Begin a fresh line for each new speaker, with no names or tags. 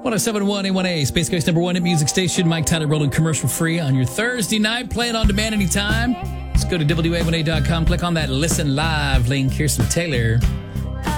1071 A1A, Space Coast number one hit music station. Mike Tyler rolling commercial free on your Thursday night. Play it on demand anytime. Let's go to WA1A.com. Click on that Listen Live link. Here's some Taylor.